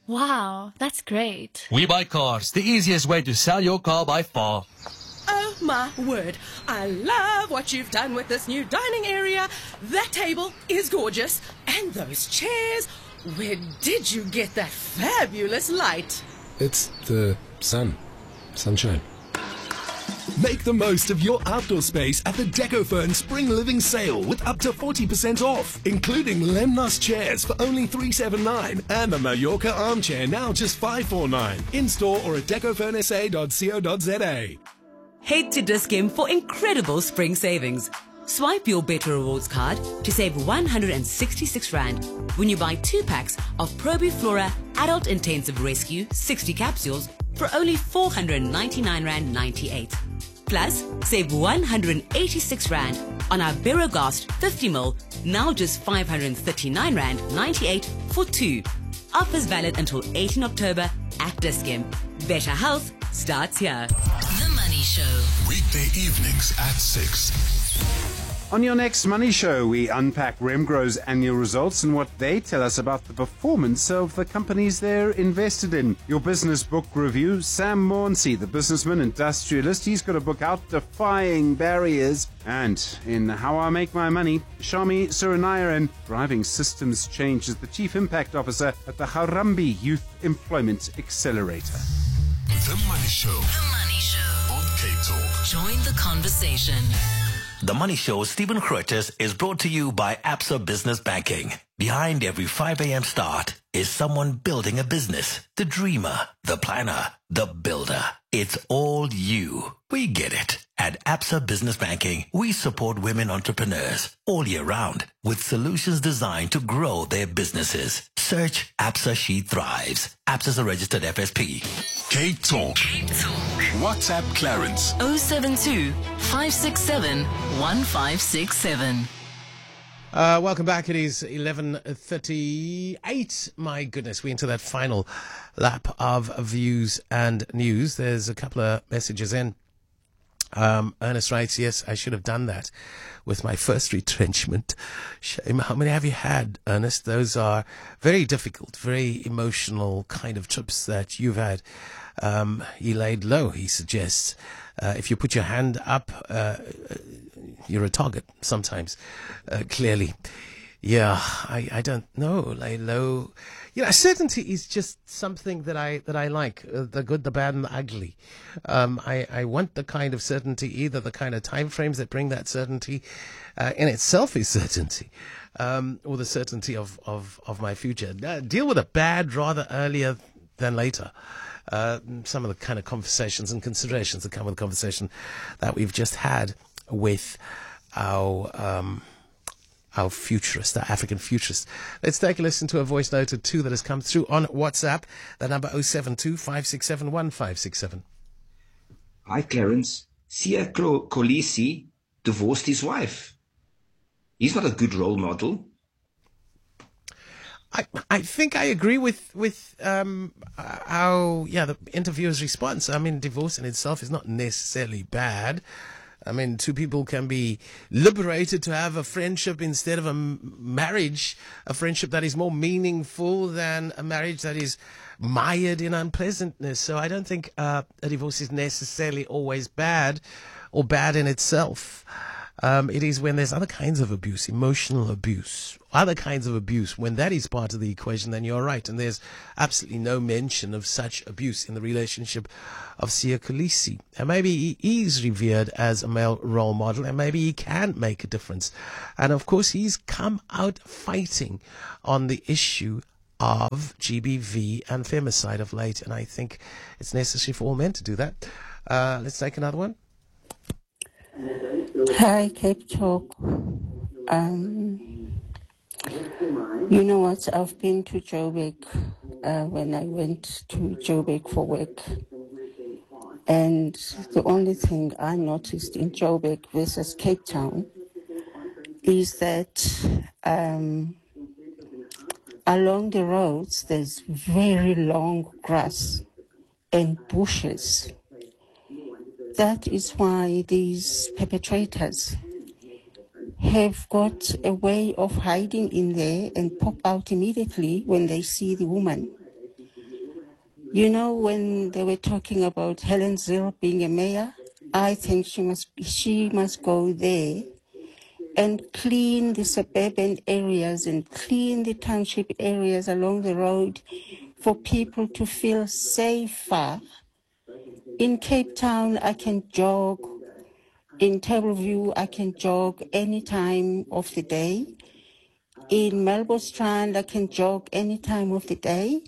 Wow, that's great. We Buy Cars, the easiest way to sell your car by far. Oh my word, I love what you've done with this new dining area. That table is gorgeous. And those chairs, where did you get that fabulous light? It's the sunshine. Make the most of your outdoor space at the DecoFern Spring Living Sale with up to 40% off, including Lemnos chairs for only $379 and the Mallorca armchair now just $549. In-store or at decofernsa.co.za. Head to Dis-Chem for incredible spring savings. Swipe your Better Rewards card to save 166 Rand when you buy 2 packs of Probiflora Adult Intensive Rescue 60 capsules for only 499 Rand 98. Plus, save 186 Rand on our Verogast 50ml, now just 539 Rand 98 for 2. Offers valid until 18 October at Dis-Chem. Better health starts here. The Money Show. Weekday evenings at 6. On your next Money Show, we unpack Remgro's annual results and what they tell us about the performance of the companies they're invested in. Your business book review, Sam Maunsey, the businessman industrialist, he's got a book out, Defying Barriers. And in How I Make My Money, Shami Suranayaran, driving systems change as the Chief Impact Officer at the Harambee Youth Employment Accelerator. The Money Show. The Money Show. On K-Talk. Join the conversation. The Money Show, Stephen Curtis, is brought to you by Absa Business Banking. Behind every 5 a.m. start is someone building a business. The dreamer, the planner, the builder. It's all you. We get it. At Absa Business Banking, we support women entrepreneurs all year round with solutions designed to grow their businesses. Search Absa She Thrives. Absa's a registered FSP. K-Talk. WhatsApp Clarence. 072 567 1567. Welcome back. It is 11:38. My goodness, we're into that final lap of views and news. There's a couple of messages in. Ernest writes, yes, I should have done that with my first retrenchment. Shame. How many have you had, Ernest? Those are very difficult, very emotional kind of trips that you've had. He laid low, he suggests. If you put your hand up, you're a target sometimes, clearly. Yeah, I don't know. Lay low. You know, certainty is just something that I like. The good, the bad, and the ugly. I want the kind of certainty, either the kind of time frames that bring that certainty, in itself is certainty, or the certainty of my future. Deal with the bad rather earlier than later. Some of the kind of conversations and considerations that come with the conversation that we've just had with our futurist, our African futurist. Let's take a listen to a voice note or two that has come through on WhatsApp. The number 072 567 1567. Hi, Clarence. Siya Kolisi divorced his wife. He's not a good role model. I think I agree with the interviewer's response. I mean, divorce in itself is not necessarily bad. I mean, two people can be liberated to have a friendship instead of a marriage, a friendship that is more meaningful than a marriage that is mired in unpleasantness. So I don't think a divorce is necessarily always bad or bad in itself. It is when there's other kinds of abuse, emotional abuse, other kinds of abuse, when that is part of the equation, then you're right. And there's absolutely no mention of such abuse in the relationship of Siya Kolisi. And maybe he is revered as a male role model, and maybe he can make a difference. And of course, he's come out fighting on the issue of GBV and femicide of late. And I think it's necessary for all men to do that. Let's take another one. Hi, Cape Talk. You know what? I've been to Joburg when I went to Joburg for work. And the only thing I noticed in Joburg versus Cape Town is that along the roads, there's very long grass and bushes. That is why these perpetrators have got a way of hiding in there and pop out immediately when they see the woman. You know, when they were talking about Helen Zille being a mayor, I think she must go there and clean the suburban areas and clean the township areas along the road for people to feel safer. In Cape Town, I can jog. In Tableview, I can jog any time of the day. In Melbourne Strand, I can jog any time of the day.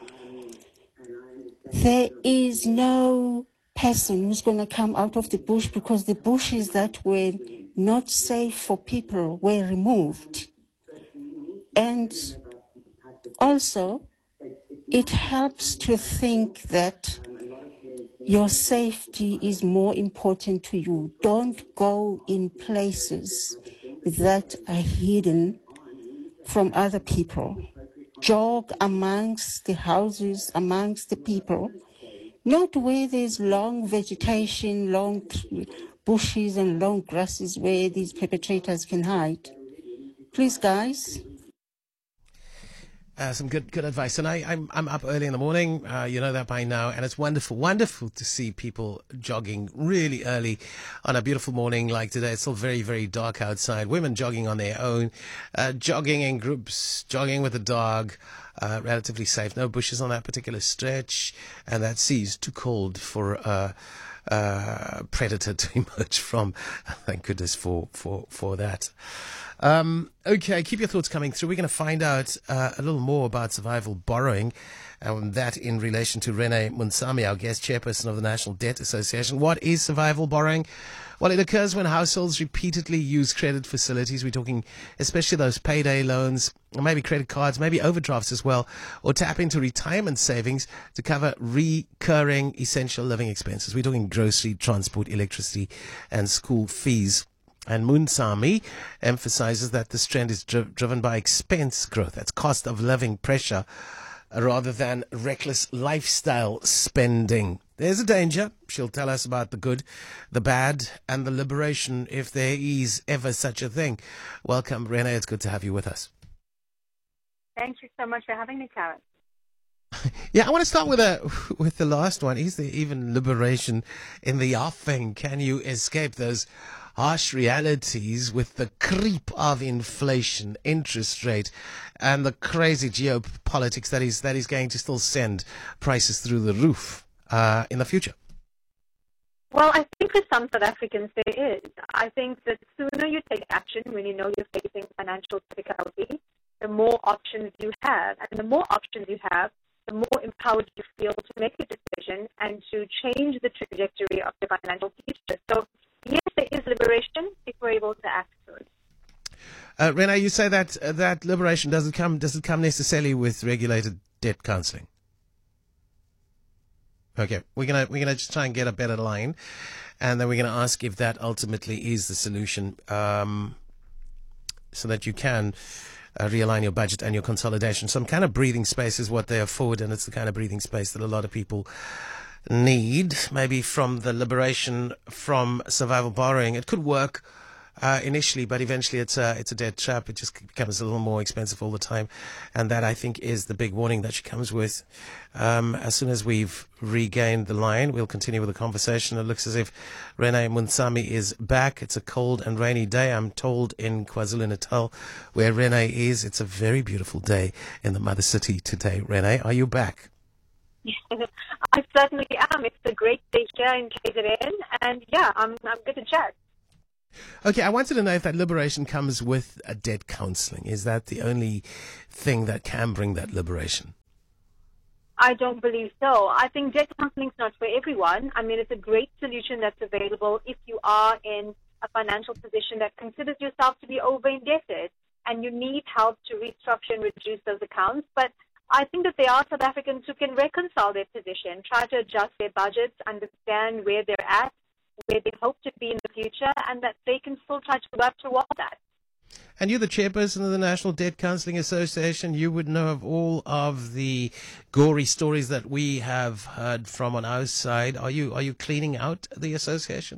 There is no person who's going to come out of the bush because the bushes that were not safe for people were removed. And also, it helps to think that your safety is more important to you. Don't go in places that are hidden from other people. Jog amongst the houses, amongst the people, not where there's long vegetation, long bushes and long grasses where these perpetrators can hide. Please, guys. Some good advice. And I'm up early in the morning, you know that by now, and it's wonderful to see people jogging really early on a beautiful morning like today. It's still very, very dark outside. Women jogging on their own, jogging in groups, jogging with a dog, relatively safe. No bushes on that particular stretch, and that sea's too cold for predator to emerge from. Thank goodness for that. Okay, keep your thoughts coming through. We're going to find out a little more about survival borrowing, that in relation to Renee Munsami, our guest chairperson of the National Debt Association. What is survival borrowing? Well, it occurs when households repeatedly use credit facilities. We're talking especially those payday loans, or maybe credit cards, maybe overdrafts as well, or tap into retirement savings to cover recurring essential living expenses. We're talking grocery, transport, electricity, and school fees. And Munsami emphasizes that this trend is driven by expense growth. That's cost of living pressure rather than reckless lifestyle spending. There's a danger. She'll tell us about the good, the bad, and the liberation if there is ever such a thing. Welcome, Renee. It's good to have you with us. Thank you so much for having me, Karen. Yeah, I want to start with the last one. Is there even liberation in the offing? Can you escape those harsh realities with the creep of inflation, interest rate, and the crazy geopolitics that is going to still send prices through the roof in the future? Well, I think for some South Africans there is. I think that the sooner you take action when you know you're facing financial difficulty, the more options you have. And the more options you have, the more empowered you feel to make a decision and to change the trajectory of your financial future. So yes, there is liberation if we're able to act soon. Renee, you say that liberation does it come necessarily with regulated debt counselling? Okay, we're gonna just try and get a better line, and then we're gonna ask if that ultimately is the solution, so that you can realign your budget and your consolidation. Some kind of breathing space is what they afford, and it's the kind of breathing space that a lot of people need, maybe from the liberation from survival borrowing. It could work initially, but eventually it's a dead trap. It just becomes a little more expensive all the time, and that, I think, is the big warning that she comes with. As soon as we've regained the line, we'll continue with the conversation. It looks as if Renee Munsami is back. It's a cold and rainy day, I'm told, in KwaZulu-Natal, where Renee is. It's a very beautiful day in the mother city today. Renee, are you back? I certainly am. It's a great day here in KZN, and yeah, I'm good to chat. Okay, I wanted to know if that liberation comes with a debt counselling. Is that the only thing that can bring that liberation? I don't believe so. I think debt counselling is not for everyone. I mean, it's a great solution that's available if you are in a financial position that considers yourself to be over-indebted and you need help to restructure and reduce those accounts. But I think that there are South Africans who can reconcile their position, try to adjust their budgets, understand where they're at, where they hope to be in the future, and that they can still try to work towards that. And you're the chairperson of the National Debt Counselling Association. You would know of all of the gory stories that we have heard from on our side. Are you cleaning out the association?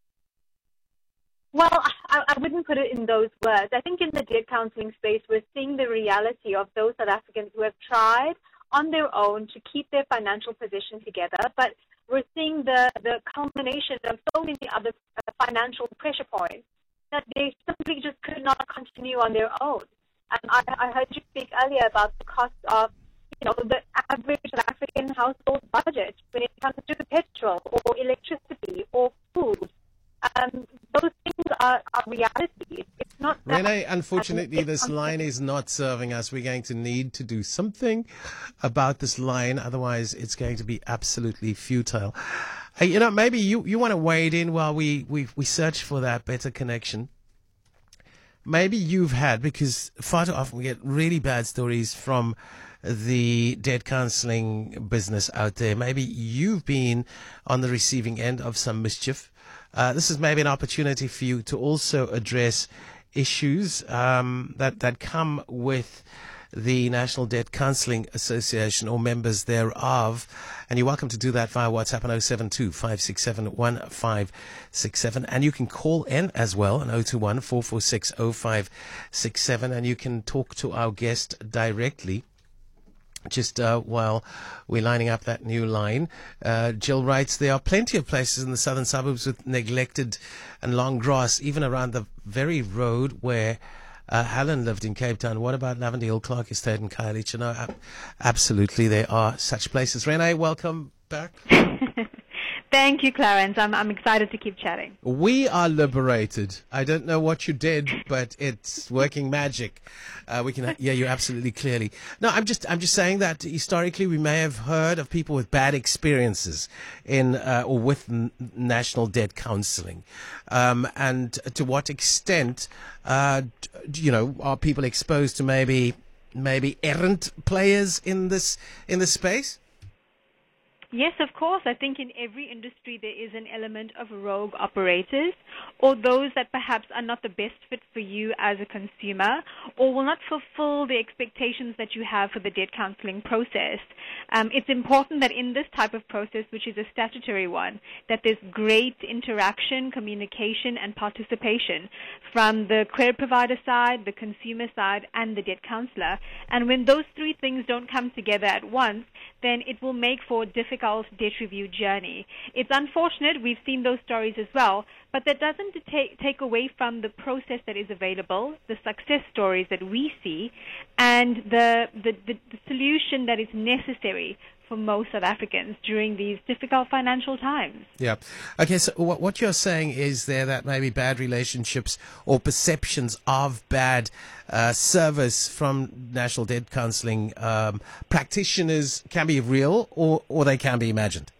Well, I wouldn't put it in those words. I think in the debt counselling space, we're seeing the reality of those South Africans who have tried on their own to keep their financial position together, but we're seeing the culmination of so many other financial pressure points that they simply just could not continue on their own. I heard you speak earlier about the cost of, the average South African household budget when it comes to petrol or electricity or food. Those things are realities. It's not. Renee, unfortunately, this line is not serving us. We're going to need to do something about this line. Otherwise, it's going to be absolutely futile. Hey, maybe you want to wade in while we search for that better connection. Maybe you've had, because far too often we get really bad stories from the debt counselling business out there. Maybe you've been on the receiving end of some mischief. This is maybe an opportunity for you to also address issues that come with the National Debt Counselling Association or members thereof. And you're welcome to do that via WhatsApp on 072-567-1567. And you can call in as well on 021-446-0567. And you can talk to our guest directly. Just while we're lining up that new line, Jill writes, there are plenty of places in the southern suburbs with neglected and long grass, even around the very road where Helen lived in Cape Town. What about Lavendale, Clark Estate and Khayelitsha? No, absolutely, there are such places. Renee, welcome back. Thank you, Clarence. I'm excited to keep chatting. We are liberated. I don't know what you did, but it's working magic. We can hear you absolutely clearly. No, I'm just saying that historically we may have heard of people with bad experiences in or with national debt counselling, and to what extent, are people exposed to maybe errant players in this space? Yes, of course. I think in every industry there is an element of rogue operators, or those that perhaps are not the best fit for you as a consumer, or will not fulfill the expectations that you have for the debt counselling process. It's important that in this type of process, which is a statutory one, that there's great interaction, communication, and participation from the credit provider side, the consumer side, and the debt counsellor. And when those three things don't come together at once, then it will make for a difficult debt review journey. It's unfortunate. We've seen those stories as well, but that doesn't take away from the process that is available, the success stories that we see, and the solution that is necessary for most South Africans during these difficult financial times. Yeah. Okay, so what you're saying is there that maybe bad relationships or perceptions of bad service from National Debt Counselling practitioners can be real or they can be imagined?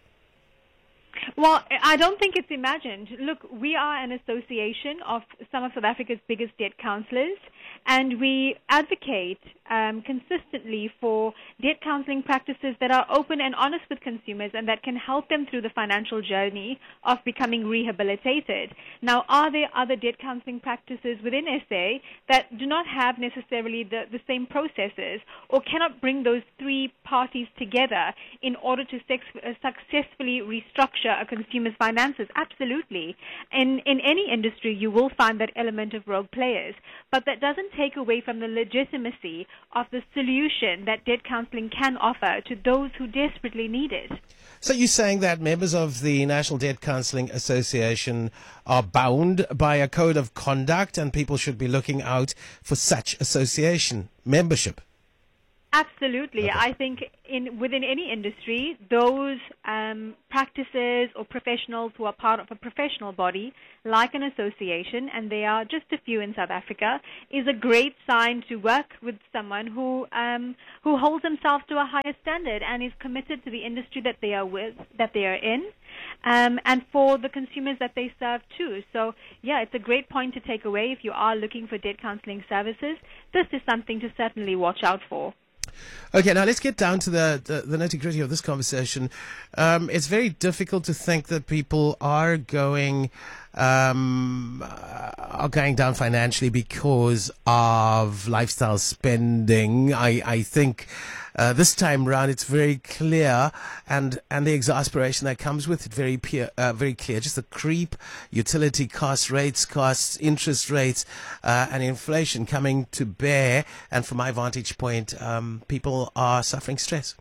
Well, I don't think it's imagined. Look, we are an association of some of South Africa's biggest debt counsellors, and we advocate consistently for debt counselling practices that are open and honest with consumers and that can help them through the financial journey of becoming rehabilitated. Now, are there other debt counselling practices within SA that do not have necessarily the same processes or cannot bring those three parties together in order to successfully restructure a consumer's finances? Absolutely. In any industry, you will find that element of rogue players, but that doesn't take away from the legitimacy of the solution that debt counselling can offer to those who desperately need it. So you're saying that members of the National Debt Counselling Association are bound by a code of conduct and people should be looking out for such association membership? Absolutely. Okay. I think within any industry, those practices or professionals who are part of a professional body, like an association, and there are just a few in South Africa, is a great sign to work with someone who holds themselves to a higher standard and is committed to the industry that they are in, and for the consumers that they serve too. So, yeah, it's a great point to take away if you are looking for debt counselling services. This is something to certainly watch out for. Okay, now let's get down to the nitty-gritty of this conversation. It's very difficult to think that people are going are going down financially because of lifestyle spending. I think this time round it's very clear, and the exasperation that comes with it very clear. Just the creep, utility costs, rates costs, interest rates, and inflation coming to bear. And from my vantage point, people are suffering stress.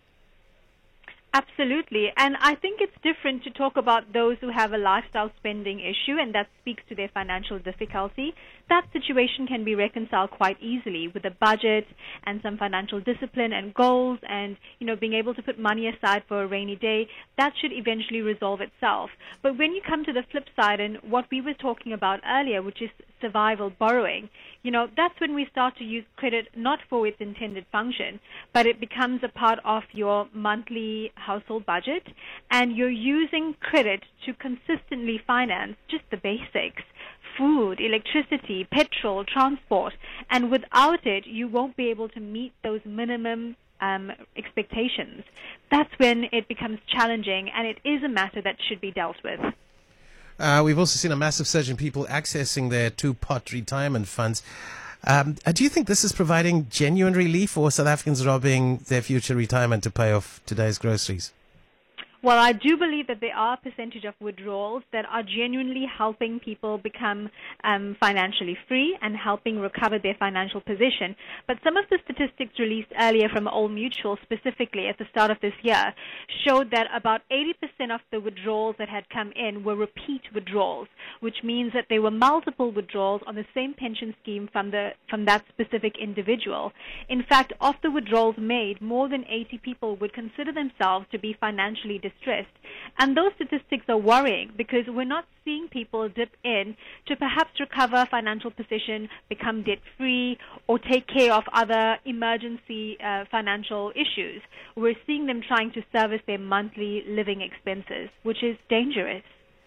Absolutely. And I think it's different to talk about those who have a lifestyle spending issue, and that speaks to their financial difficulty. That situation can be reconciled quite easily with a budget and some financial discipline and goals and, being able to put money aside for a rainy day. That should eventually resolve itself. But when you come to the flip side and what we were talking about earlier, which is survival borrowing, that's when we start to use credit not for its intended function, but it becomes a part of your monthly household budget, and you're using credit to consistently finance just the basics: food, electricity, petrol, transport, and without it, you won't be able to meet those minimum expectations. That's when it becomes challenging, and it is a matter that should be dealt with. We've also seen a massive surge in people accessing their two-pot retirement funds. Do you think this is providing genuine relief, or South Africans robbing their future retirement to pay off today's groceries? Well, I do believe that there are a percentage of withdrawals that are genuinely helping people become financially free and helping recover their financial position. But some of the statistics released earlier from Old Mutual, specifically at the start of this year, showed that about 80% of the withdrawals that had come in were repeat withdrawals, which means that there were multiple withdrawals on the same pension scheme from that specific individual. In fact, of the withdrawals made, more than 80 people would consider themselves to be financially distressed. And those statistics are worrying because we're not seeing people dip in to perhaps recover a financial position, become debt-free, or take care of other emergency financial issues. We're seeing them trying to service their monthly living expenses, which is dangerous.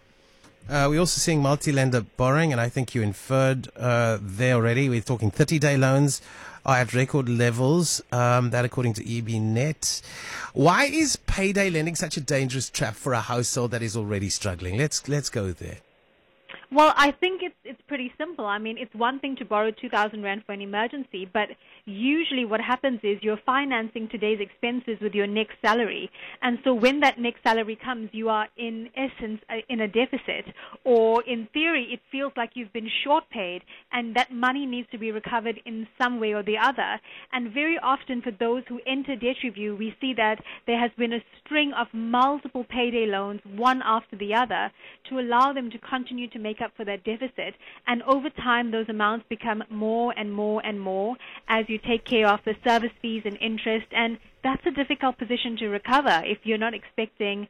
We're also seeing multi-lender borrowing, and I think you inferred there already. We're talking 30-day loans are at record levels, that according to EBNet. Why is payday lending such a dangerous trap for a household that is already struggling? Let's go there. Well, I think it's pretty simple. I mean, it's one thing to borrow 2,000 Rand for an emergency, but usually what happens is you're financing today's expenses with your next salary. And so when that next salary comes, you are in essence in a deficit, or in theory, it feels like you've been short paid, and that money needs to be recovered in some way or the other. And very often for those who enter debt review, we see that there has been a string of multiple payday loans, one after the other, to allow them to continue to make up for that deficit. And over time, those amounts become more and more and more as you take care of the service fees and interest. And that's a difficult position to recover if you're not expecting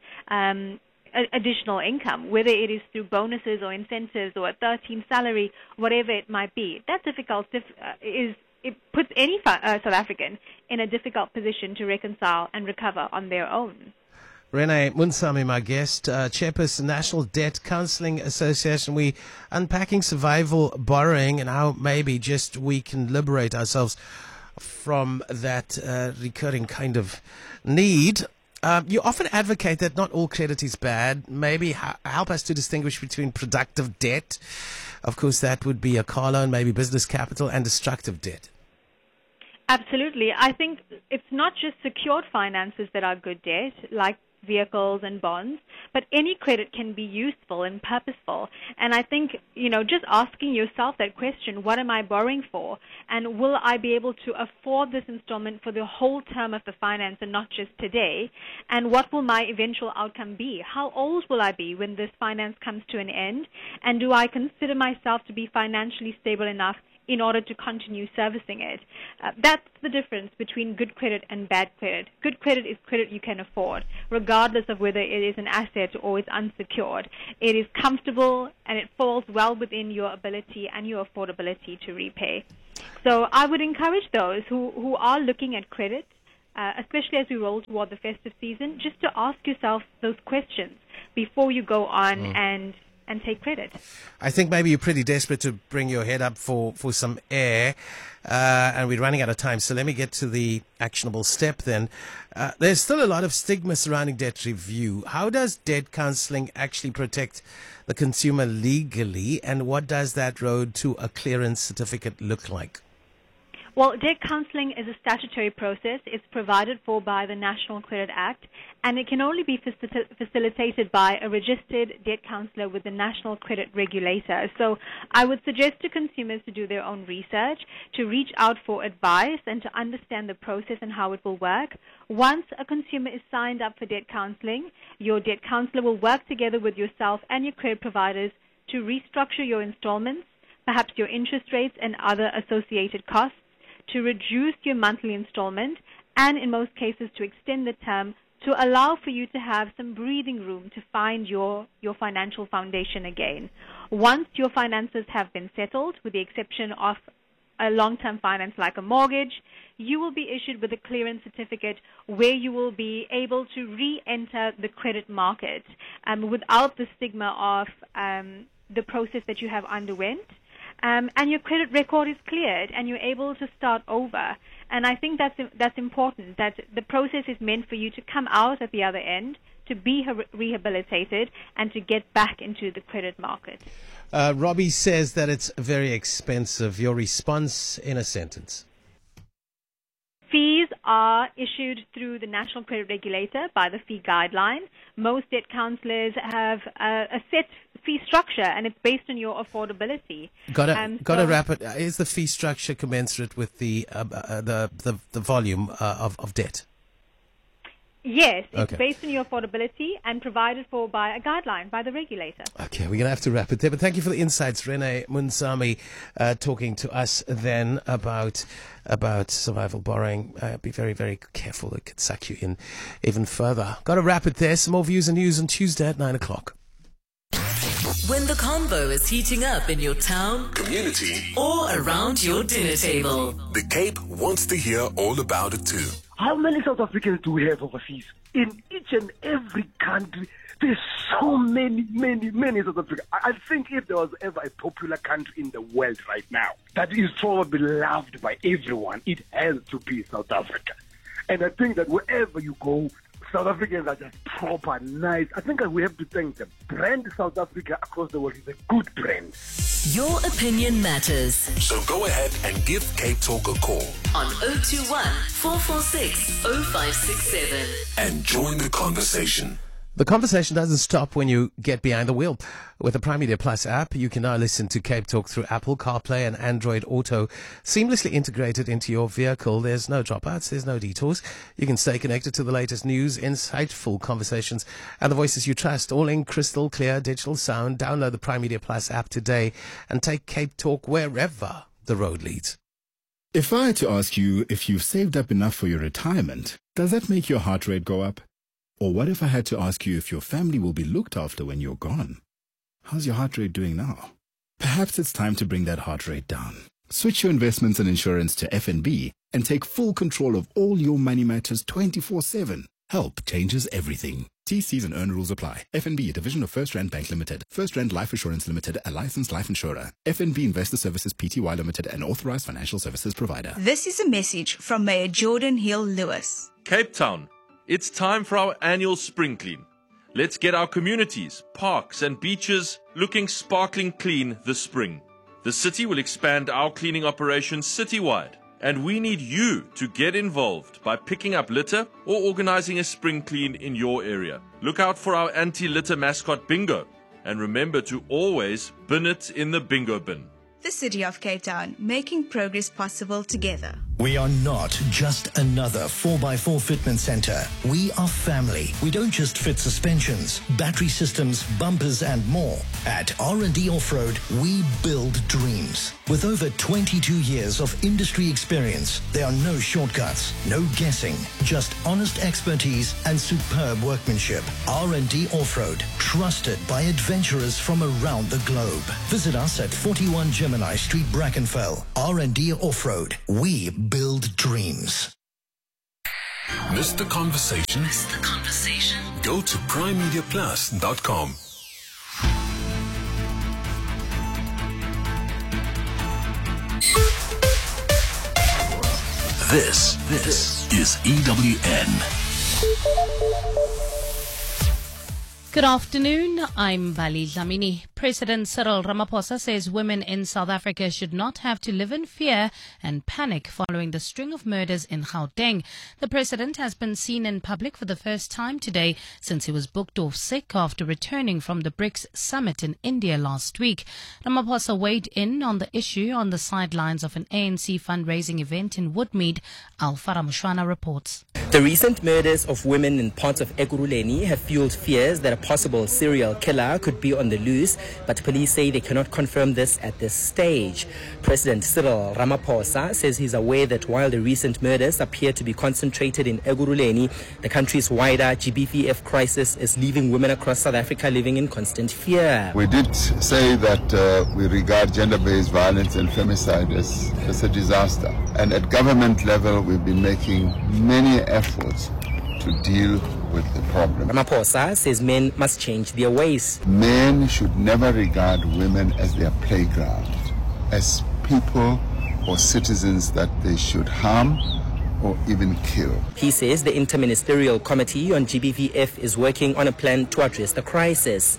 additional income, whether it is through bonuses or incentives or a 13th salary, whatever it might be. That difficult it puts any South African in a difficult position to reconcile and recover on their own. Renee Munsami, my guest, Chairperson, National Debt Counselling Association. We unpacking survival borrowing and how maybe just we can liberate ourselves from that recurring kind of need. You often advocate that not all credit is bad. Maybe help us to distinguish between productive debt. Of course, that would be a car loan, maybe business capital, and destructive debt. Absolutely. I think it's not just secured finances that are good debt, like vehicles and bonds, but any credit can be useful and purposeful. And I think, just asking yourself that question, what am I borrowing for? And will I be able to afford this installment for the whole term of the finance and not just today? And what will my eventual outcome be? How old will I be when this finance comes to an end? And do I consider myself to be financially stable enough in order to continue servicing it? That's the difference between good credit and bad credit. Good credit is credit you can afford, regardless of whether it is an asset or it's unsecured. It is comfortable and it falls well within your ability and your affordability to repay. So I would encourage those who are looking at credit, especially as we roll toward the festive season, just to ask yourself those questions before you go on and and take credit. I think maybe you're pretty desperate to bring your head up for some air, and we're running out of time. So let me get to the actionable step then. There's still a lot of stigma surrounding debt review. How does debt counselling actually protect the consumer legally, and what does that road to a clearance certificate look like? Well, debt counselling is a statutory process. It's provided for by the National Credit Act, and it can only be facilitated by a registered debt counsellor with the National Credit Regulator. So I would suggest to consumers to do their own research, to reach out for advice, and to understand the process and how it will work. Once a consumer is signed up for debt counselling, your debt counsellor will work together with yourself and your credit providers to restructure your installments, perhaps your interest rates and other associated costs, to reduce your monthly installment, and in most cases to extend the term to allow for you to have some breathing room to find your financial foundation again. Once your finances have been settled, with the exception of a long-term finance like a mortgage, you will be issued with a clearance certificate where you will be able to re-enter the credit market without the stigma of the process that you have underwent. And your credit record is cleared, and you're able to start over. And I think that's important, that the process is meant for you to come out at the other end, to be rehabilitated, and to get back into the credit market. Robbie says that it's very expensive. Your response in a sentence? Fees are issued through the National Credit Regulator by the fee guideline. Most debt counsellors have a set fee structure, and it's based on your affordability. Got to wrap it. Is the fee structure commensurate with the volume of debt? Yes, it's Okay. based on your affordability and provided for by a guideline by the regulator. Okay, we're going to have to wrap it there. But thank you for the insights, Renee Munsami, talking to us then about survival borrowing. Be very, very careful. It could suck you in even further. Got to wrap it there. Some more views and news on Tuesday at 9 o'clock. When the convo is heating up in your town, Community, or around your dinner table, the Cape wants to hear all about it too. How many South Africans do we have overseas? In each and every country, there's so many South Africans. I think if there was ever a popular country in the world right now that is probably loved by everyone, it has to be South Africa. And I think that wherever you go, South Africans are just proper, nice. I think we have to thank them. Brand South Africa across the world is a good brand. your opinion matters. So go ahead and give Cape Talk a call On 021 446 0567. and join the conversation. The conversation doesn't stop when you get behind the wheel. With the Prime Media Plus app, you can now listen to Cape Talk through Apple CarPlay and Android Auto, seamlessly integrated into your vehicle. There's no dropouts, there's no detours. You can stay connected to the latest news, insightful conversations, and the voices you trust, all in crystal clear digital sound. Download the Prime Media Plus app today and take Cape Talk wherever the road leads. If I had to ask you if you've saved up enough for your retirement, does that make your heart rate go up? Or what if I had to ask you if your family will be looked after when you're gone? How's your heart rate doing now? Perhaps it's time to bring that heart rate down. Switch your investments and insurance to FNB and take full control of all your money matters 24/7. Help changes everything. TCs and earn rules apply. FNB, a division of First Rand Bank Limited. First Rand Life Assurance Limited, a licensed life insurer. FNB Investor Services Pty Limited, an authorized financial services provider. This is a message from Mayor Jordan Hill-Lewis. Cape Town, it's time for our annual spring clean. Let's get our communities, parks and beaches looking sparkling clean this spring. The city will expand our cleaning operations citywide, and we need you to get involved by picking up litter or organizing a spring clean in your area. Look out for our anti-litter mascot bingo, and remember to always bin it in the bingo bin. The City of Cape Town, making progress possible together. We are not just another 4x4 fitment center. We are family. We don't just fit suspensions, battery systems, bumpers, and more. At R&D Off-Road, we build dreams. With over 22 years of industry experience, there are no shortcuts, no guessing, just honest expertise and superb workmanship. R&D Off-Road, trusted by adventurers from around the globe. Visit us at 41 Gemini Street, Brackenfell. R&D Off-Road, we build dreams. Missed the conversation? Go to primemediaplus.com. This is EWN. Good afternoon, I'm Bali Dlamini. President Cyril Ramaphosa says women in South Africa should not have to live in fear and panic following the string of murders in Gauteng. The president has been seen in public for the first time today since he was booked off sick after returning from the BRICS summit in India last week. Ramaphosa weighed in on the issue on the sidelines of an ANC fundraising event in Woodmead. Alfara Mushwana reports. The recent murders of women in parts of Ekurhuleni have fueled fears that a possible serial killer could be on the loose, but police say they cannot confirm this at this stage. President Cyril Ramaphosa says he's aware that while the recent murders appear to be concentrated in Ekurhuleni, the country's wider GBVF crisis is leaving women across South Africa living in constant fear. We did say that we regard gender-based violence and femicide as a disaster. And at government level, we've been making many efforts to deal with the problem. Ramaphosa says men must change their ways. Men should never regard women as their playground, as people or citizens that they should harm or even kill. He says the Interministerial Committee on GBVF is working on a plan to address the crisis.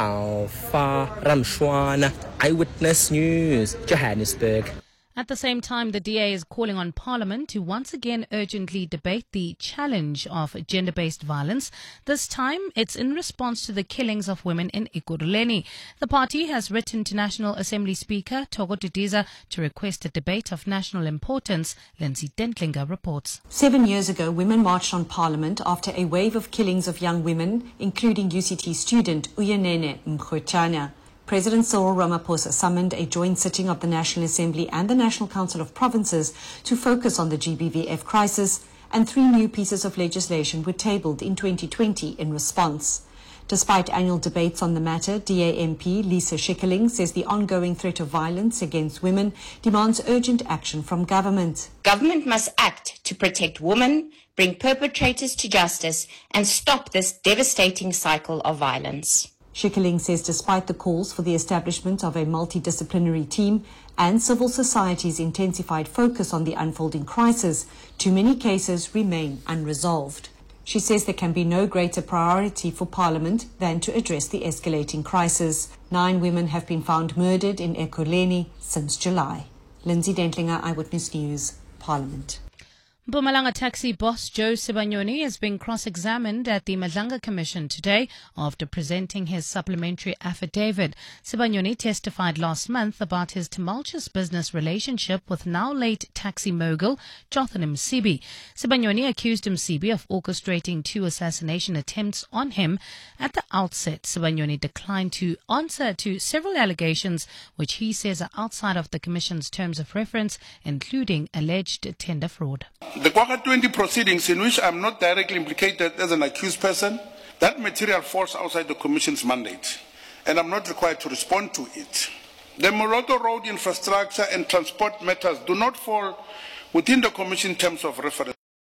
Alpha Ramshwana, Eyewitness News, Johannesburg. At the same time, the DA is calling on Parliament to once again urgently debate the challenge of gender-based violence. This time, it's in response to the killings of women in Ekurhuleni. The party has written to National Assembly Speaker Thoko Didiza to request a debate of national importance. Lindsay Dentlinger reports. 7 years ago, women marched on Parliament after a wave of killings of young women, including UCT student Uyenene Mkhwetana. President Cyril Ramaphosa summoned a joint sitting of the National Assembly and the National Council of Provinces to focus on the GBVF crisis, and 3 new pieces of legislation were tabled in 2020 in response. Despite annual debates on the matter, DA MP Lisa Schikkeling says the ongoing threat of violence against women demands urgent action from government. Government must act to protect women, bring perpetrators to justice, and stop this devastating cycle of violence. Schikkeling says despite the calls for the establishment of a multidisciplinary team and civil society's intensified focus on the unfolding crisis, too many cases remain unresolved. She says there can be no greater priority for Parliament than to address the escalating crisis. 9 women have been found murdered in Ekurhuleni since July. Lindsay Dentlinger, Eyewitness News, Parliament. Mpumalanga taxi boss Joe Sibanyoni has been cross-examined at the Madlanga Commission today after presenting his supplementary affidavit. Sibanyoni testified last month about his tumultuous business relationship with now-late taxi mogul Jotham Msibi. Sibanyoni accused Msibi of orchestrating 2 assassination attempts on him. At the outset, Sibanyoni declined to answer to several allegations which he says are outside of the Commission's terms of reference, including alleged tender fraud. The Kwaka 20 proceedings in which I'm not directly implicated as an accused person, that material falls outside the Commission's mandate, and I'm not required to respond to it. The Moroto Road infrastructure and transport matters do not fall within the Commission terms of reference.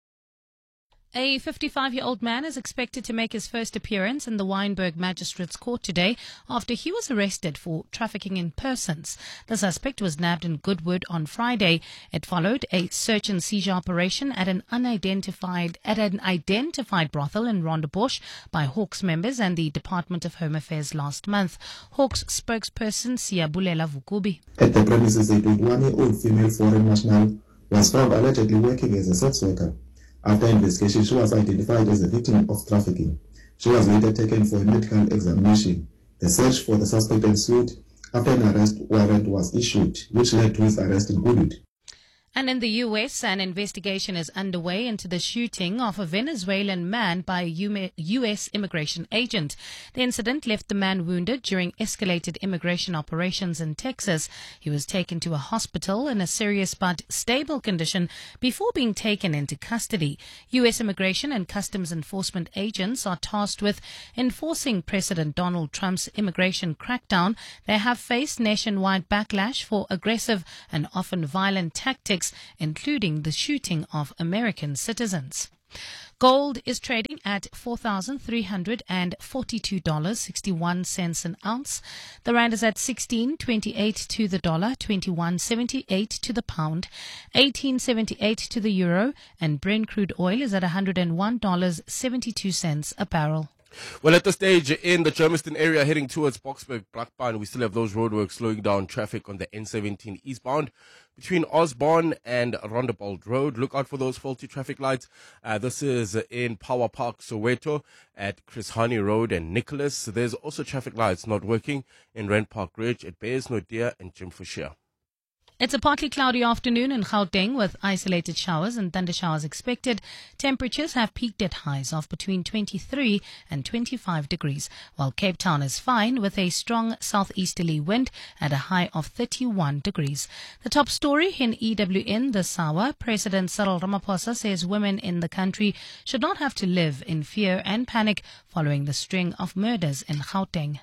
A 55-year-old man is expected to make his first appearance in the Wynberg Magistrates Court today after he was arrested for trafficking in persons. The suspect was nabbed in Goodwood on Friday. It followed a search and seizure operation at an identified brothel in Rondebosch by Hawks members and the Department of Home Affairs last month. Hawks spokesperson Siyabulela Vukubi. At the premises, a 21-year-old female foreign national was found allegedly working as a sex worker. After investigation, she was identified as a victim of trafficking. She was later taken for a medical examination. The search for the suspect ensued after an arrest warrant was issued, which led to his arrest in Goodwood. And in the U.S., an investigation is underway into the shooting of a Venezuelan man by a U.S. immigration agent. The incident left the man wounded during escalated immigration operations in Texas. He was taken to a hospital in a serious but stable condition before being taken into custody. U.S. immigration and customs enforcement agents are tasked with enforcing President Donald Trump's immigration crackdown. They have faced nationwide backlash for aggressive and often violent tactics, including the shooting of American citizens. Gold is trading at $4,342.61 an ounce. The rand is at 16.28 to the dollar, 21.78 to the pound, 18.78 to the euro, and Brent crude oil is at $101.72 a barrel. Well, at this stage in the Germiston area heading towards Boksburg, Brakpan, we still have those roadworks slowing down traffic on the N17 eastbound between Osborne and Rondebold Road. Look out for those faulty traffic lights. This is in Power Park, Soweto at Chris Hani Road and Nicholas. There's also traffic lights not working in Rand Park Ridge at Bayes Nodia and Jim Fushia. It's a partly cloudy afternoon in Gauteng with isolated showers and thunder showers expected. Temperatures have peaked at highs of between 23 and 25 degrees, while Cape Town is fine with a strong southeasterly wind at a high of 31 degrees. The top story in EWN this hour, President Cyril Ramaphosa says women in the country should not have to live in fear and panic following the string of murders in Gauteng.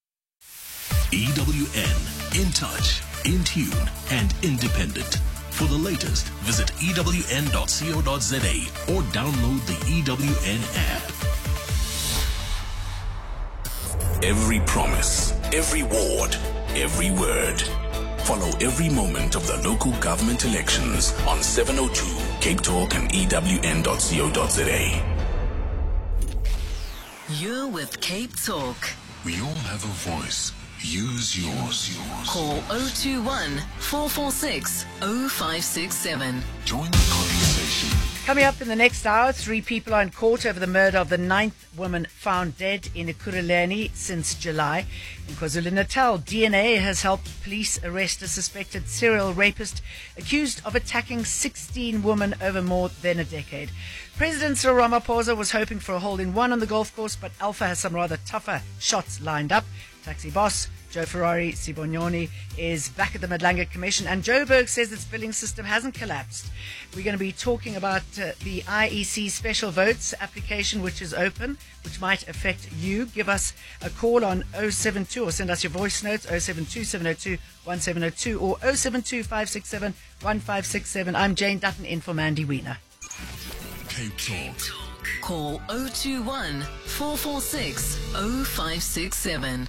EWN, in touch, in tune, and independent. For the latest, visit ewn.co.za or download the EWN app. Every promise, every ward, every word. Follow every moment of the local government elections on 702 Cape Talk and ewn.co.za. You're with Cape Talk. We all have a voice. Use yours. Call 021 446 0567. Join the conversation. Coming up in the next hour, 3 people are in court over the murder of the 9th woman found dead in Ekurhuleni since July. In KwaZulu-Natal, DNA has helped police arrest a suspected serial rapist accused of attacking 16 women over more than a decade. President Cyril Ramaphosa was hoping for a hole-in-one on the golf course, but Alpha has some rather tougher shots lined up. Taxi boss Joe Ferrari Sibonyoni is back at the Madlanga Commission, and Joburg says its billing system hasn't collapsed. We're going to be talking about the IEC special votes application, which is open, which might affect you. Give us a call on 072 or send us your voice notes 072 702 1702 or 072 567 1567. I'm Jane Dutton in for Mandy Wiener. Cape Talk. Call 021 446 0567.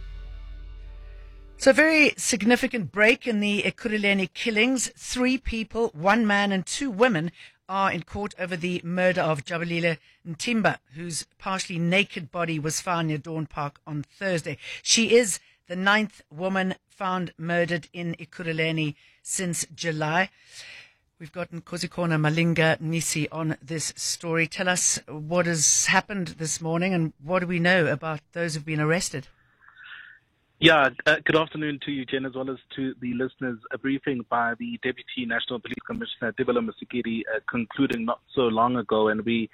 So a very significant break in the Ekurhuleni killings. 3 people, 1 man and 2 women are in court over the murder of Jabulile Ntimba, whose partially naked body was found near Dawn Park on Thursday. She is the 9th woman found murdered in Ekurhuleni since July. We've got Nkosikazi Malinga Nisi on this story. Tell us what has happened this morning and what do we know about those who've been arrested? Yeah, good afternoon to you, Jen, as well as to the listeners. A briefing by the Deputy National Police Commissioner, Dibalo Musigiri, concluding not so long ago, and we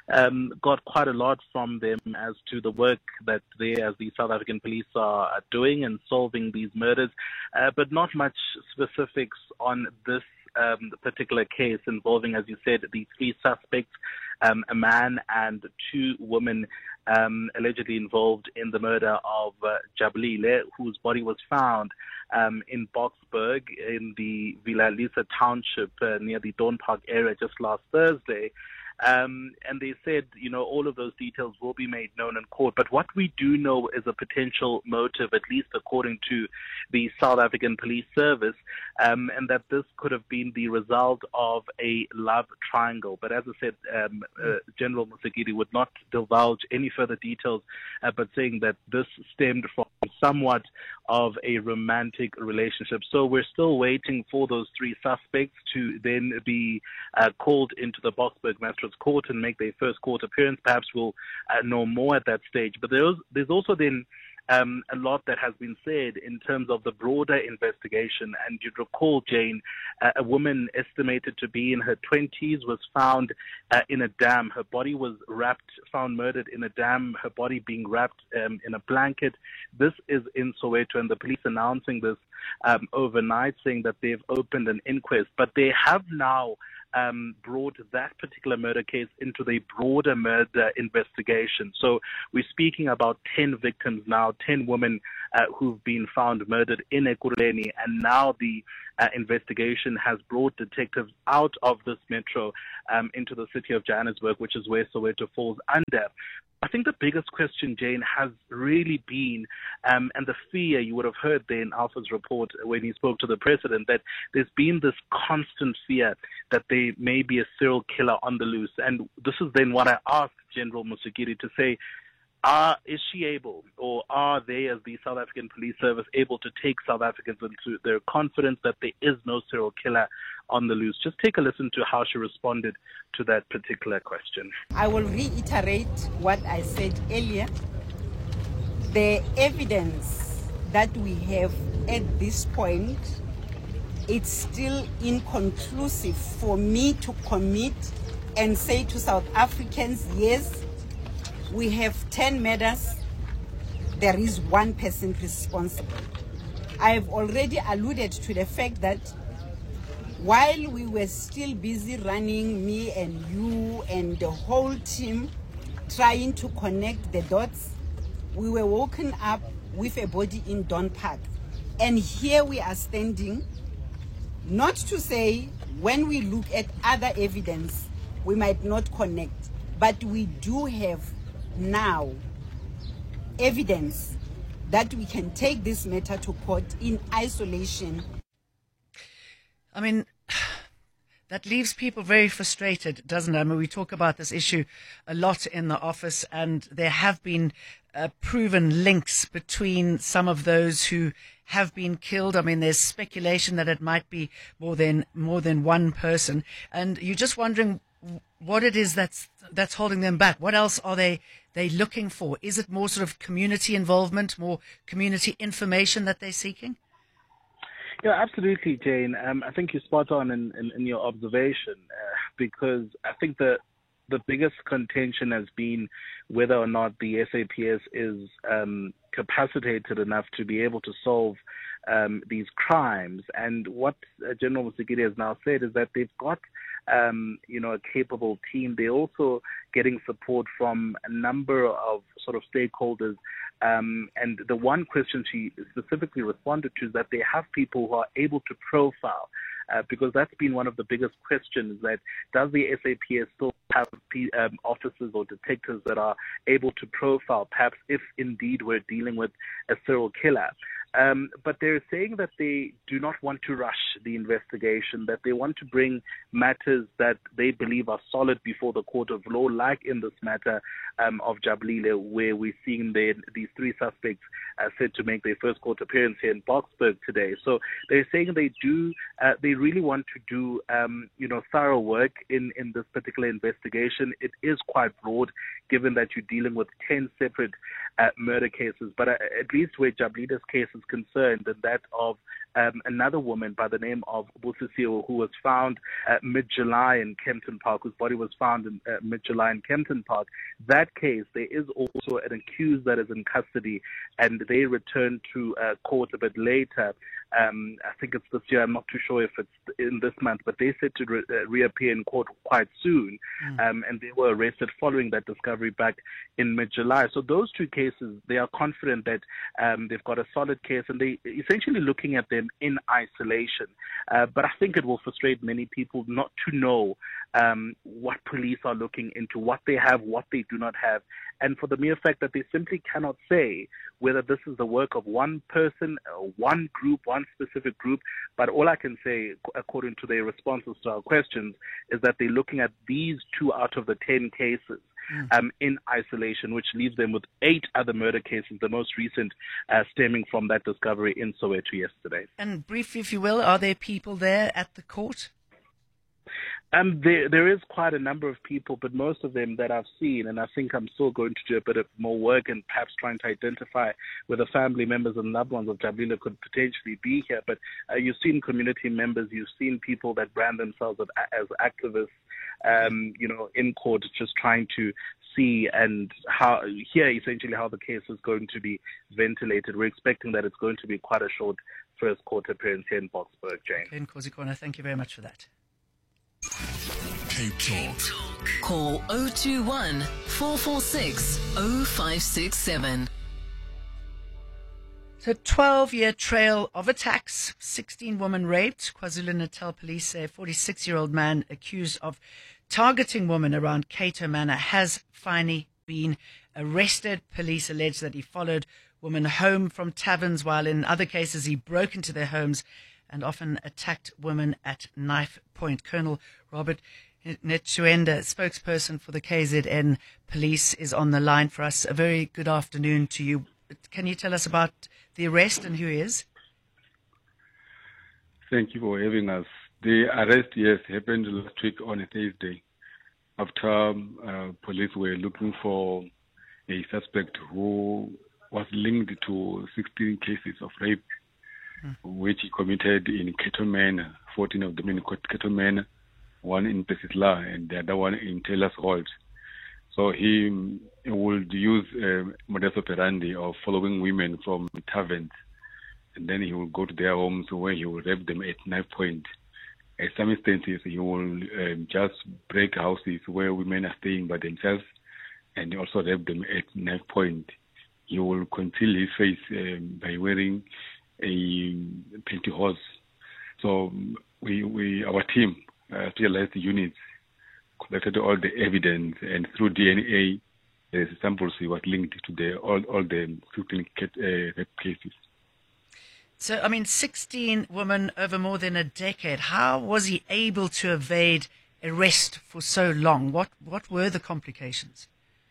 got quite a lot from them as to the work that they, as the South African police, are doing in solving these murders, but not much specifics on this particular case involving, as you said, the 3 suspects, a man and 2 women allegedly involved in the murder of Jabulile, whose body was found in Boksburg in the Villa Lisa township near the Dawn Park area just last Thursday. And they said, all of those details will be made known in court. But what we do know is a potential motive, at least according to the South African Police Service, and that this could have been the result of a love triangle. But as I said, General Musigiri would not divulge any further details, but saying that this stemmed from somewhat of a romantic relationship. So we're still waiting for those 3 suspects to then be called into the Boksburg Magistrates Court and make their first court appearance. Perhaps we'll know more at that stage. But there's also then a lot that has been said in terms of the broader investigation. And you'd recall, Jane, a woman estimated to be in her 20s was found in a dam. Her body was found murdered in a dam, her body being wrapped in a blanket. This is in Soweto, and the police announcing this overnight, saying that they've opened an inquest. But they have now brought that particular murder case into the broader murder investigation. So we're speaking about 10 victims now, 10 women who've been found murdered in Ekurhuleni, and now the investigation has brought detectives out of this metro into the city of Johannesburg, which is where Soweto falls under. I think the biggest question, Jane, has really been, and the fear you would have heard there in Alpha's report when he spoke to the president, that there's been this constant fear that there may be a serial killer on the loose. And this is then what I asked General Musigiri to say, is she able, or are they, as the South African Police Service, able to take South Africans into their confidence that there is no serial killer on the loose? Just take a listen to how she responded to that particular question. I will reiterate what I said earlier. The evidence that we have at this point, it's still inconclusive for me to commit and say to South Africans, yes, we have 10 murders, there is one person responsible. I have already alluded to the fact that while we were still busy running, me and you and the whole team, trying to connect the dots, we were woken up with a body in Don Park. And here we are standing, not to say when we look at other evidence, we might not connect, but we do have now evidence that we can take this matter to court in isolation. I mean, that leaves people very frustrated, doesn't it? I mean, we talk about this issue a lot in the office, and there have been proven links between some of those who have been killed. I mean, there's speculation that it might be more than one person, and you're just wondering what it is that's holding them back. What else are they looking for? Is it more sort of community involvement, more community information that they're seeking? Yeah, absolutely, Jane. I think you're spot on in your observation, because I think the biggest contention has been whether or not the SAPS is capacitated enough to be able to solve these crimes. And what General Musigiri has now said is that they've got a capable team. They're also getting support from a number of sort of stakeholders. And the one question she specifically responded to is that they have people who are able to profile, because that's been one of the biggest questions, that does the SAPS still have officers or detectives that are able to profile, perhaps if indeed we're dealing with a serial killer. But they're saying that they do not want to rush the investigation, that they want to bring matters that they believe are solid before the court of law, like in this matter of Jabulile, where we're seeing these three suspects said to make their first court appearance here in Boksburg today. So they're saying they really want to do thorough work in this particular investigation. It is quite broad, given that you're dealing with 10 separate murder cases, but at least where Jabulile's case is concerned, and that of another woman by the name of Busisiwe, who was found mid-July in Kempton Park, whose body was found in mid-July in Kempton Park. That case, there is also an accused that is in custody, and they returned to court a bit later. I think it's this year. I'm not too sure if it's in this month, but they said to reappear in court quite soon, and they were arrested following that discovery back in mid-July. So those two cases, they are confident that they've got a solid case, and they essentially looking at them in isolation. But I think it will frustrate many people not to know what police are looking into, what they have, what they do not have, and for the mere fact that they simply cannot say whether this is the work of one person, one group, one specific group. But all I can say, according to their responses to our questions, is that they're looking at these 2 out of the 10 cases in isolation, which leaves them with 8 other murder cases, the most recent stemming from that discovery in Soweto yesterday. And briefly, if you will, are there people there at the court? There is quite a number of people, but most of them that I've seen, and I think I'm still going to do a bit of more work and perhaps trying to identify whether family members and loved ones of Jabulile could potentially be here. But you've seen community members, you've seen people that brand themselves as activists, in court, just trying to see and hear essentially how the case is going to be ventilated. We're expecting that it's going to be quite a short first court appearance here in Boksburg, Jane. Okay, Nkosi, thank you very much for that. Cape Talk. Call 021 446 0567. So 12-year trail of attacks, 16 women raped. KwaZulu-Natal police say a 46-year-old man accused of targeting women around Cato Manor has finally been arrested. Police allege that he followed women home from taverns, while in other cases he broke into their homes and often attacked women at knife point. Colonel Robert Netsuenda, spokesperson for the KZN police, is on the line for us. A very good afternoon to you. Can you tell us about the arrest and who he is? Thank you for having us. The arrest, yes, happened last week on a Thursday after police were looking for a suspect who was linked to 16 cases of rape, which he committed in Cato Manor, 14 of them in Cato Manor, one in Pesisla and the other one in Taylor's Holt. So he would use modus operandi of following women from taverns, and then he will go to their homes where he will rape them at knife point. At some instances, he will just break houses where women are staying by themselves, and he also rape them at knife point. He will conceal his face by wearing a pantyhose. So our team, specialized units, collected all the evidence, and through DNA, the samples was linked to all the 15 rape cases. So, 16 women over more than a decade. How was he able to evade arrest for so long? What were the complications?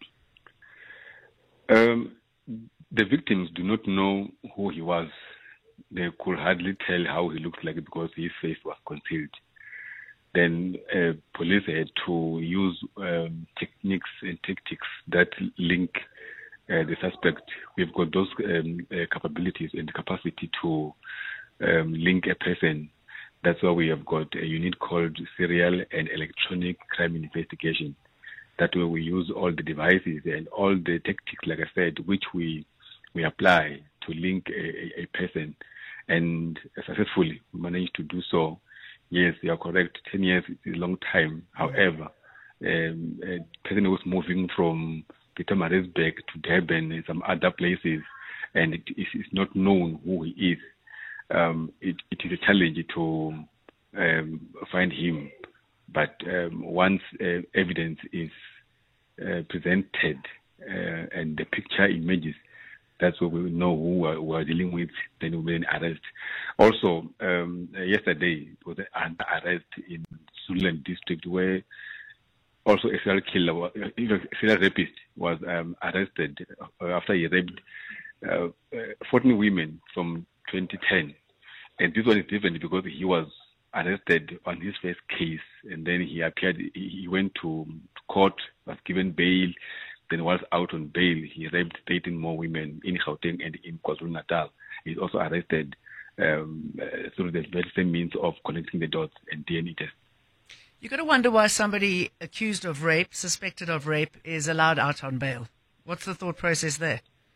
The victims do not know who he was. They could hardly tell how he looked like because his face was concealed. Then police had to use techniques and tactics that link the suspect. We've got those capabilities and the capacity to link a person. That's why we have got a unit called Serial and Electronic Crime Investigation. That way we use all the devices and all the tactics, like I said, which we apply to link a person. And successfully we managed to do so. Yes, you are correct. 10 years is a long time. However, a person was moving from Pietermaritzburg to Durban and some other places, and it is not known who he is. It is a challenge to find him. But once evidence is presented and the picture emerges, that's what we know who we are dealing with, then we will arrest. Also, yesterday was an arrest in Zululand district where also a serial killer, a serial rapist was arrested after he raped 14 women from 2010. And this one is different because he was arrested on his first case, and then he appeared, he went to court, was given bail. Then was out on bail. He raped 13 more women in Gauteng and in KwaZulu-Natal. He's also arrested through the very same means of connecting the dots and DNA tests. You've got to wonder why somebody accused of rape, suspected of rape, is allowed out on bail. What's the thought process there?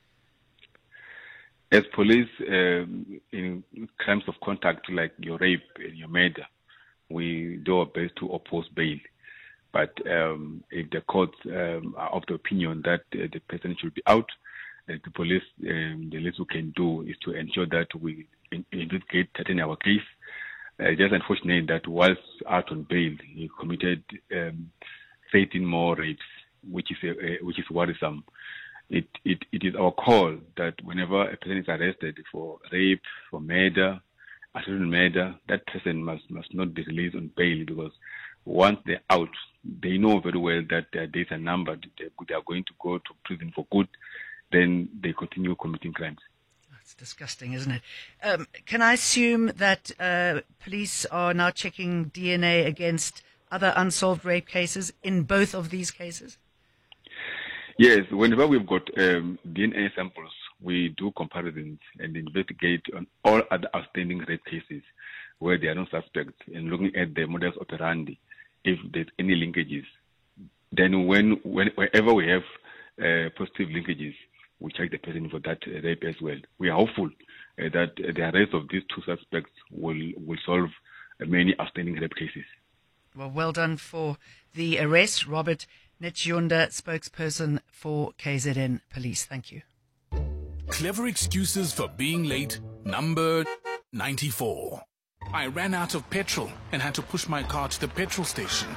As police, in crimes of contact like your rape and your murder, we do our best to oppose bail. But if the courts are of the opinion that the person should be out, the police, the least we can do is to ensure that we investigate in our case. Just unfortunate that whilst out on bail, he committed 13 more rapes, which is worrisome. It is our call that whenever a person is arrested for rape, for murder, attempted murder, that person must not be released on bail, because once they're out, they know very well that their days are numbered. They are going to go to prison for good. Then they continue committing crimes. It's disgusting, isn't it? Can I assume that police are now checking DNA against other unsolved rape cases in both of these cases? Yes, whenever we've got DNA samples, we do comparisons and investigate on all other outstanding rape cases where there are no suspects, and looking at the modus operandi, if there's any linkages. Then wherever we have positive linkages, we check the person for that rape as well. We are hopeful that the arrest of these two suspects will solve many outstanding rape cases. Well done for the arrest, Robert Netsuenda, spokesperson for KZN Police. Thank you. Clever excuses for being late, number 94. I ran out of petrol and had to push my car to the petrol station.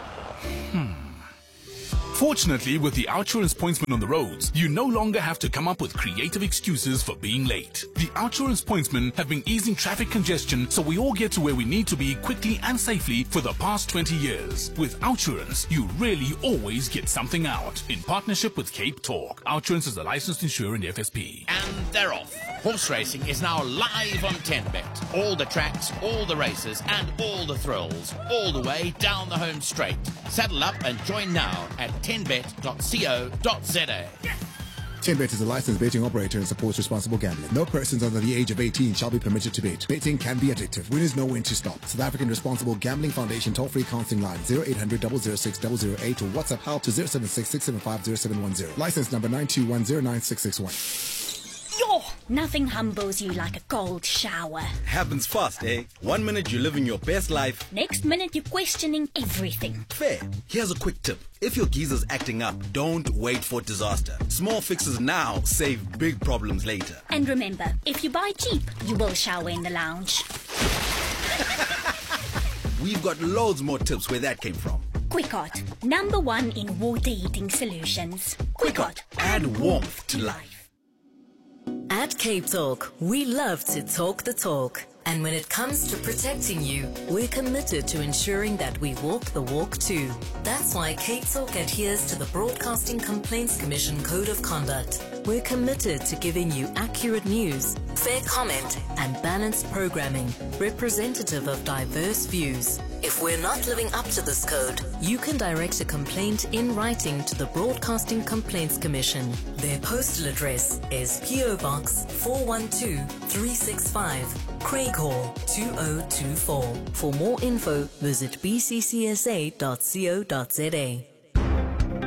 Fortunately, with the Outsurance Pointsman on the roads, you no longer have to come up with creative excuses for being late. The Outsurance Pointsmen have been easing traffic congestion so we all get to where we need to be quickly and safely for the past 20 years. With Outsurance, you really always get something out. In partnership with Cape Talk, Outsurance is a licensed insurer in the FSP. And they're off. Horse racing is now live on 10Bet. All the tracks, all the races, and all the thrills, all the way down the home straight. Saddle up and join now at 10bet.co.za. 10Bet is a licensed betting operator and supports responsible gambling. No persons under the age of 18 shall be permitted to bet. Betting can be addictive. Winners know when to stop. South African Responsible Gambling Foundation toll-free counseling line 0800 006 008 or WhatsApp help to 076 675 0710. License number 921096661. Yo, nothing humbles you like a cold shower. Happens fast, eh? 1 minute you're living your best life. Next minute you're questioning everything. Fair. Here's a quick tip. If your geezer's acting up, don't wait for disaster. Small fixes now save big problems later. And remember, if you buy cheap, you will shower in the lounge. We've got loads more tips where that came from. Quickot, #1 in water heating solutions. Quickot, add warmth to life. At Cape Talk, we love to talk the talk. And when it comes to protecting you, we're committed to ensuring that we walk the walk too. That's why Cape Talk adheres to the Broadcasting Complaints Commission Code of Conduct. We're committed to giving you accurate news, fair comment, and balanced programming, representative of diverse views. If we're not living up to this code, you can direct a complaint in writing to the Broadcasting Complaints Commission. Their postal address is PO Box 412365, Craig Hall 2024. For more info, visit bccsa.co.za.